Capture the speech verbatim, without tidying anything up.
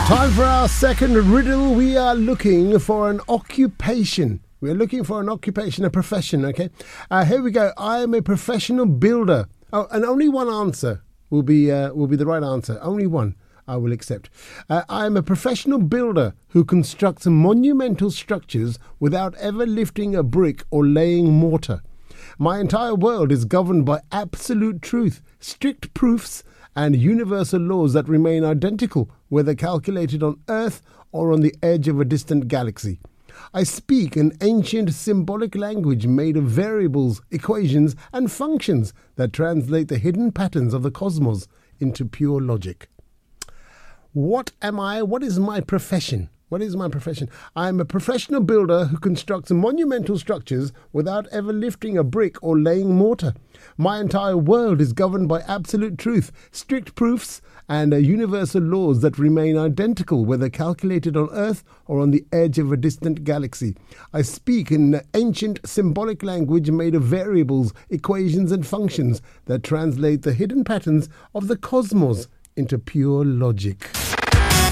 Time for our second riddle. We are looking for an occupation. We are looking for an occupation, a profession, okay? Uh, here we go. I am a professional builder. Oh, and only one answer will be uh, will be the right answer. Only one I will accept. Uh, I am a professional builder who constructs monumental structures without ever lifting a brick or laying mortar. My entire world is governed by absolute truth, strict proofs, and universal laws that remain identical, whether calculated on Earth or on the edge of a distant galaxy. I speak an ancient symbolic language made of variables, equations, and functions that translate the hidden patterns of the cosmos into pure logic. What am I? What is my profession? What is my profession? I am a professional builder who constructs monumental structures without ever lifting a brick or laying mortar. My entire world is governed by absolute truth, strict proofs, and uh, universal laws that remain identical, whether calculated on Earth or on the edge of a distant galaxy. I speak an ancient symbolic language made of variables, equations, and functions that translate the hidden patterns of the cosmos into pure logic.